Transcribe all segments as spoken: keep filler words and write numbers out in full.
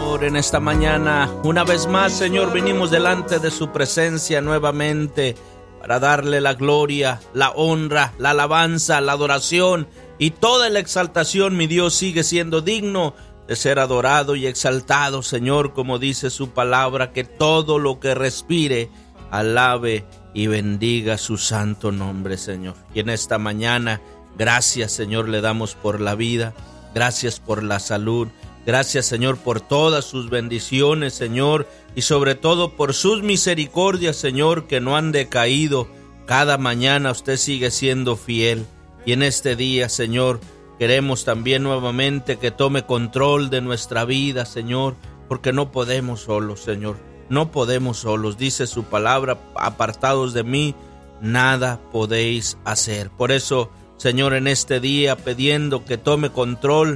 Señor, en esta mañana, una vez más, Señor, venimos delante de su presencia nuevamente para darle la gloria, la honra, la alabanza, la adoración y toda la exaltación. Mi Dios sigue siendo digno de ser adorado y exaltado, Señor, como dice su palabra, que todo lo que respire alabe y bendiga su santo nombre, Señor. Y en esta mañana, gracias, Señor, le damos por la vida, gracias por la salud, gracias, Señor, por todas sus bendiciones, Señor, y sobre todo por sus misericordias, Señor, que no han decaído. Cada mañana usted sigue siendo fiel. Y en este día, Señor, queremos también nuevamente que tome control de nuestra vida, Señor, porque no podemos solos, Señor. No podemos solos. Dice su palabra, apartados de mí, nada podéis hacer. Por eso, Señor, en este día, pidiendo que tome control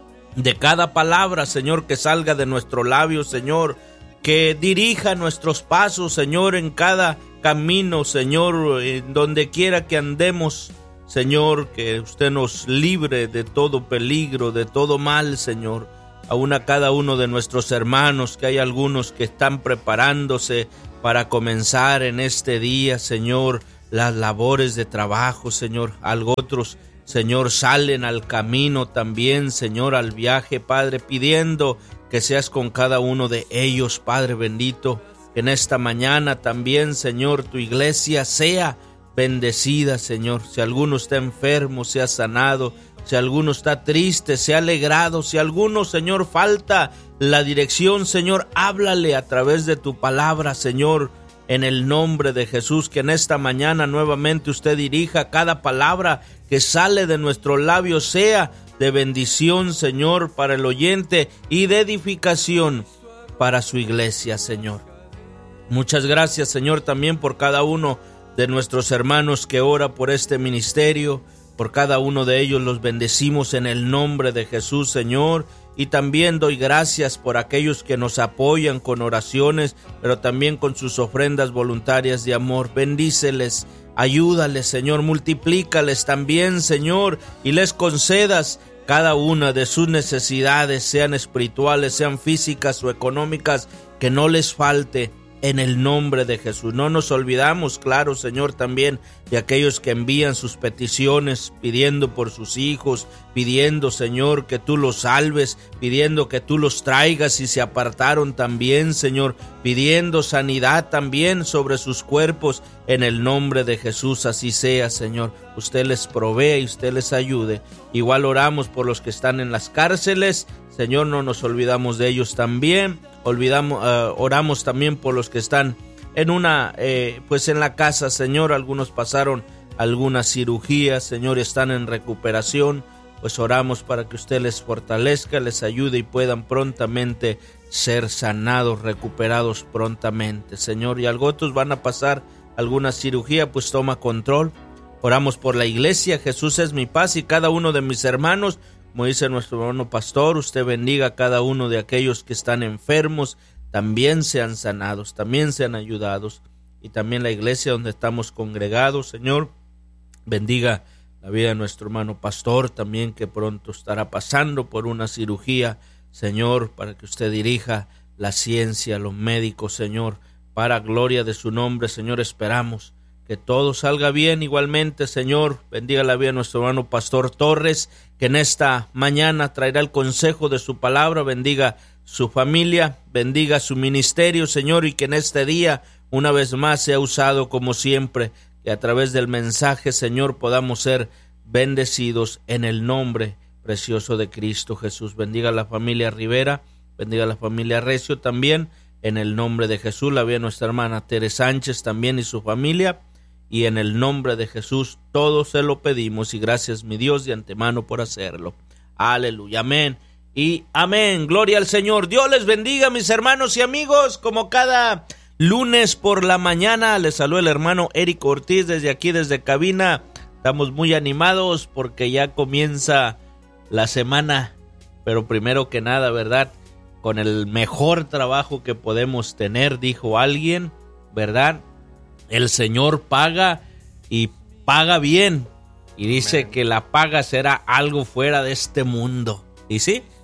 de cada palabra, Señor, que salga de nuestro labio, Señor, que dirija nuestros pasos, Señor, en cada camino, Señor, en donde quiera que andemos, Señor, que usted nos libre de todo peligro, de todo mal, Señor. Aún a cada uno de nuestros hermanos, que hay algunos que están preparándose para comenzar en este día, Señor, las labores de trabajo, Señor. Algo otros, Señor, salen al camino también, Señor, al viaje, Padre, pidiendo que seas con cada uno de ellos, Padre bendito. Que en esta mañana también, Señor, tu iglesia sea bendecida, Señor. Si alguno está enfermo, sea sanado. Si alguno está triste, sea alegrado. Si alguno, Señor, falta la dirección, Señor, háblale a través de tu palabra, Señor, en el nombre de Jesús. Que en esta mañana nuevamente usted dirija cada palabra que sale de nuestro labio, sea de bendición, Señor, para el oyente y de edificación para su iglesia, Señor. Muchas gracias, Señor, también por cada uno de nuestros hermanos que ora por este ministerio. Por cada uno de ellos los bendecimos en el nombre de Jesús, Señor. Y también doy gracias por aquellos que nos apoyan con oraciones, pero también con sus ofrendas voluntarias de amor. Bendíceles, ayúdales, Señor, multiplícales también, Señor, y les concedas cada una de sus necesidades, sean espirituales, sean físicas o económicas, que no les falte. En el nombre de Jesús. No nos olvidamos, claro, Señor, también de aquellos que envían sus peticiones, pidiendo por sus hijos, pidiendo, Señor, que tú los salves, pidiendo que tú los traigas y se apartaron también, Señor, pidiendo sanidad también sobre sus cuerpos. En el nombre de Jesús, así sea, Señor. Usted les provee y usted les ayude. Igual oramos por los que están en las cárceles. Señor, no nos olvidamos de ellos también. Olvidamos, uh, oramos también por los que están en una, eh, pues en la casa, Señor. Algunos pasaron alguna cirugía, Señor, están en recuperación. Pues oramos para que usted les fortalezca, les ayude y puedan prontamente ser sanados, recuperados prontamente, Señor. Y algo otros van a pasar alguna cirugía, pues toma control. Oramos por la iglesia. Jesús es mi paz, y cada uno de mis hermanos, como dice nuestro hermano pastor, usted bendiga a cada uno de aquellos que están enfermos, también sean sanados, también sean ayudados. Y también la iglesia donde estamos congregados, Señor, bendiga la vida de nuestro hermano pastor, también que pronto estará pasando por una cirugía, Señor, para que usted dirija la ciencia, los médicos, Señor, para gloria de su nombre, Señor. Esperamos que todo salga bien. Igualmente, Señor, bendiga la vida de nuestro hermano Pastor Torres, que en esta mañana traerá el consejo de su palabra. Bendiga su familia, bendiga su ministerio, Señor, y que en este día, una vez más, sea usado como siempre, que a través del mensaje, Señor, podamos ser bendecidos en el nombre precioso de Cristo Jesús. Bendiga a la familia Rivera, bendiga a la familia Recio también, en el nombre de Jesús. La vida de nuestra hermana Tere Sánchez también y su familia. Y en el nombre de Jesús todo se lo pedimos, y gracias, mi Dios, de antemano por hacerlo. Aleluya, amén y amén. Gloria al Señor. Dios les bendiga, mis hermanos y amigos. Como cada lunes por la mañana, les saluda el hermano Eric Ortiz desde aquí, desde cabina. Estamos muy animados porque ya comienza la semana, pero primero que nada, ¿verdad?, con el mejor trabajo que podemos tener, dijo alguien, ¿verdad? El Señor paga y paga bien. Y dice Amén. Que la paga será algo fuera de este mundo. Y sí,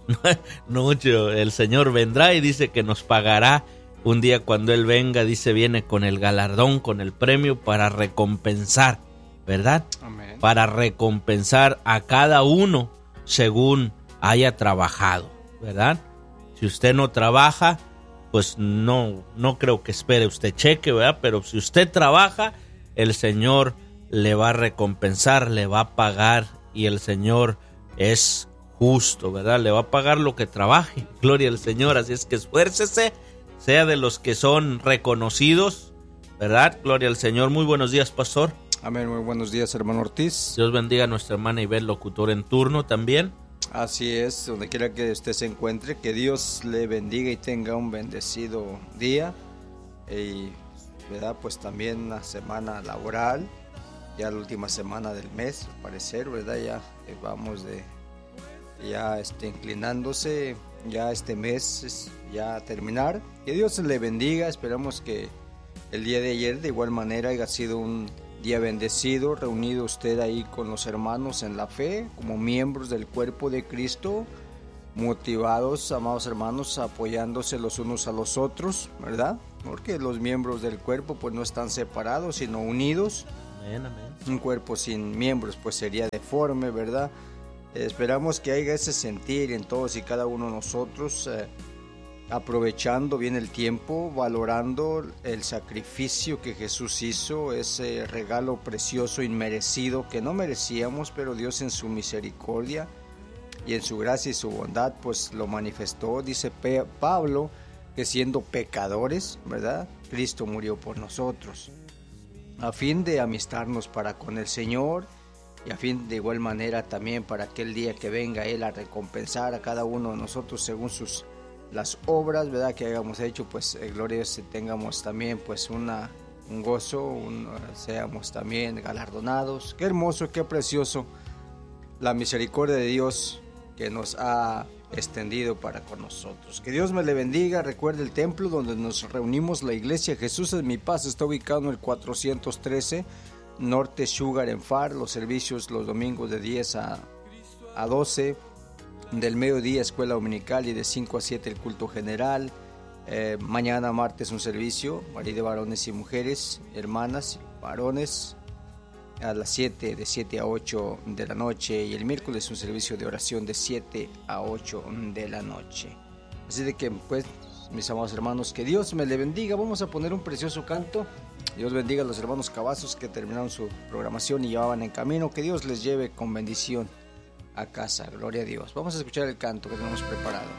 mucho. El Señor vendrá y dice que nos pagará un día cuando Él venga. Dice, viene con el galardón, con el premio para recompensar, ¿verdad? Amén. Para recompensar a cada uno según haya trabajado, ¿verdad? Si usted no trabaja, pues no, no creo que espere usted cheque, ¿verdad? Pero si usted trabaja, el Señor le va a recompensar, le va a pagar, y el Señor es justo, ¿verdad? Le va a pagar lo que trabaje. Gloria al Señor. Así es que esfuércese, sea de los que son reconocidos, ¿verdad? Gloria al Señor. Muy buenos días, pastor. Amén, muy buenos días, hermano Ortiz. Dios bendiga a nuestra hermana Ibel, locutor en turno también. Así es, donde quiera que usted se encuentre, que Dios le bendiga y tenga un bendecido día. Y, ¿verdad? Pues también una semana laboral, ya la última semana del mes, al parecer, ¿verdad? Ya eh, vamos de, ya este, inclinándose, ya este mes es ya a terminar. Que Dios le bendiga, esperamos que el día de ayer de igual manera haya sido un día bendecido, reunido usted ahí con los hermanos en la fe, como miembros del cuerpo de Cristo, motivados, amados hermanos, apoyándose los unos a los otros, ¿verdad? Porque los miembros del cuerpo pues no están separados, sino unidos. Amén, amén. Un cuerpo sin miembros pues sería deforme, ¿verdad? Eh, esperamos que haya ese sentir en todos y cada uno de nosotros, eh, aprovechando bien el tiempo, valorando el sacrificio que Jesús hizo, ese regalo precioso, inmerecido, que no merecíamos, pero Dios en su misericordia y en su gracia y su bondad, pues lo manifestó. Dice Pablo que siendo pecadores, ¿verdad? Cristo murió por nosotros, a fin de amistarnos para con el Señor, y a fin de igual manera también para aquel día que venga Él a recompensar a cada uno de nosotros según sus las obras, ¿verdad? Que hayamos hecho, pues eh, gloria a Dios, tengamos también pues una, un gozo, un, seamos también galardonados. Qué hermoso, qué precioso la misericordia de Dios que nos ha extendido para con nosotros. Que Dios me le bendiga. Recuerde el templo donde nos reunimos, la iglesia Jesús es mi paz, está ubicado en el cuatrocientos trece Norte Sugar en Far. Los servicios los domingos de diez a doce, del mediodía escuela dominical y de cinco a siete el culto general. Eh, mañana martes un servicio de varones y mujeres, hermanas, varones, a las siete, de siete a ocho de la noche, y el miércoles un servicio de oración de siete a ocho de la noche. Así de que pues, mis amados hermanos, que Dios me le bendiga. Vamos a poner un precioso canto. Dios bendiga a los hermanos Cavazos que terminaron su programación y ya van en camino. Que Dios les lleve con bendición a casa. Gloria a Dios. Vamos a escuchar el canto que tenemos preparado.